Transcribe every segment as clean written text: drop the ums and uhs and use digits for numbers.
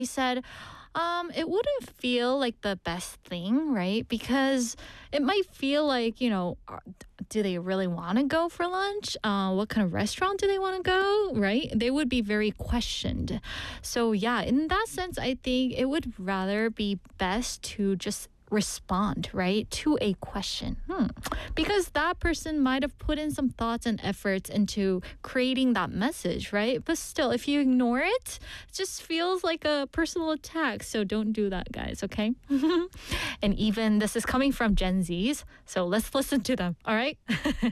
He said, it wouldn't feel like the best thing, right? Because it might feel like, do they really want to go for lunch? What kind of restaurant do they want to go, right? They would be very questioned. So, yeah, in that sense, I think it would rather be best to just respond, right, to a question. Because that person might have put in some thoughts and efforts into creating that message, right? But still, if you ignore it, it just feels like a personal attack. So don't do that, guys, okay? And even this is coming from Gen Zs, so let's listen to them, all right?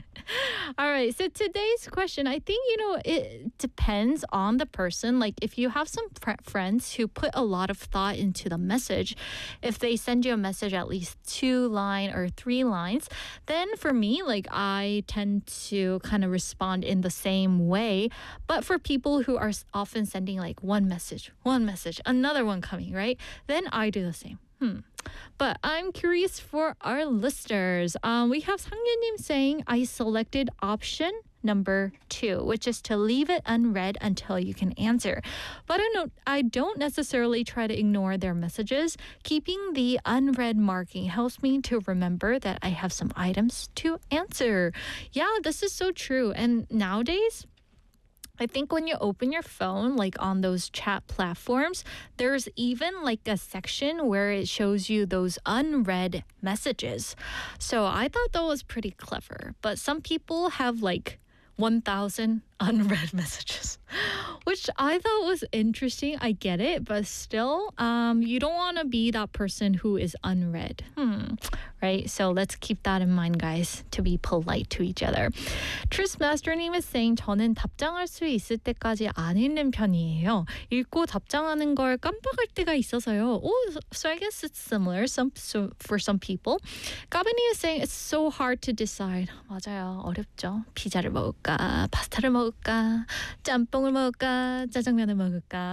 All right, so today's question, I think, it depends on the person. Like if you have some friends who put a lot of thought into the message, if they send you a message at least 2 line or 3 lines, then for me, like I tend to kind of respond in the same way. But for people who are often sending like one message, another one coming, right? Then I do the same. But I'm curious for our listeners. We have 상유님 saying, I selected option number 2, which is to leave it unread until you can answer. But I don't necessarily try to ignore their messages. Keeping the unread marking helps me to remember that I have some items to answer. Yeah, this is so true. And nowadays, I think when you open your phone, like on those chat platforms, there's even like a section where it shows you those unread messages. So I thought that was pretty clever. But some people have like 1,000 unread messages, which I thought was interesting. I get it, but still, you don't want to be that person who is unread. Right? So let's keep that in mind, guys, to be polite to each other. Truth Master님 is saying, 저는 답장할 수 있을 때까지 안 읽는 편이에요. 읽고 답장하는 걸 깜빡할 때가 있어서요. Oh, so I guess it's similar for some people. 까베님 is saying, it's so hard to decide. 맞아요. 어렵죠. 피자를 먹을까? 파스타를 먹을까? 짬뽕을 먹을까? 짜장면을 먹을까?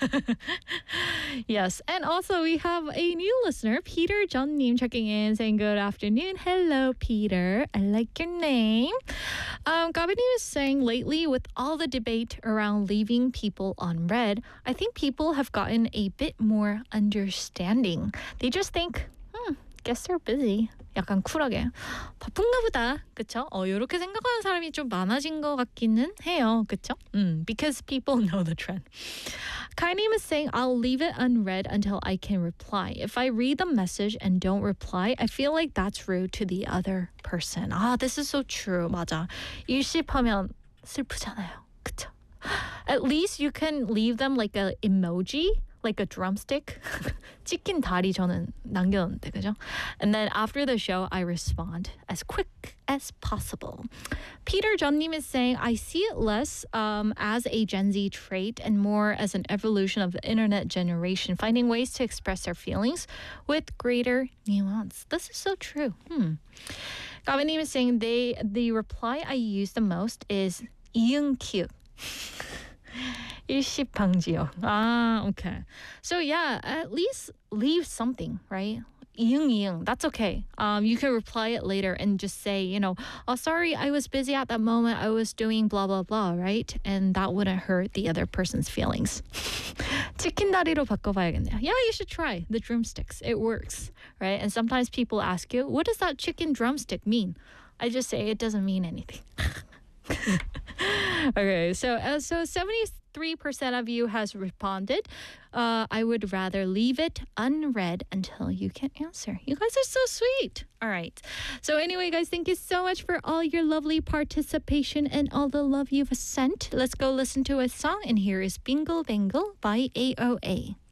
Yes. And also we have a new listener, Peter John님, checking in, saying, good afternoon. Hello, Peter. I like your name. Gabini is saying, lately, with all the debate around leaving people unread, I think people have gotten a bit more understanding. They just think, guess they're busy. 약간 쿨하게 바쁜가 보다, 그쵸? 이렇게 생각하는 사람이 좀 많아진 것 같기는 해요, 그쵸? Because people know the trend. Kainim is saying, I'll leave it unread until I can reply. If I read the message and don't reply, I feel like that's rude to the other person. This is so true. 맞아. 일십하면 슬프잖아요, 그쵸? At least you can leave them like a emoji, like a drumstick. 치킨 다리 저는 남겼는데, 그죠? And then after the show, I respond as quick as possible. Peter John님 is saying, I see it less as a Gen Z trait and more as an evolution of the internet generation, finding ways to express their feelings with greater nuance. This is so true. Gavanim is saying, the reply I use the most is 이응키읔. 일시방지요. Okay. So yeah, at least leave something, right? 이응, that's okay. You can reply it later and just say, oh, sorry, I was busy at that moment. I was doing blah, blah, blah, right? And that wouldn't hurt the other person's feelings. 치킨 다리로 바꿔봐야겠네요. Yeah, you should try the drumsticks. It works, right? And sometimes people ask you, what does that chicken drumstick mean? I just say it doesn't mean anything. Okay, so 73% of you has responded. I would rather leave it unread until you can answer. You guys are so sweet. All right. So anyway, guys, thank you so much for all your lovely participation and all the love you've sent. Let's go listen to a song, and here is Bingle Bangle by AOA.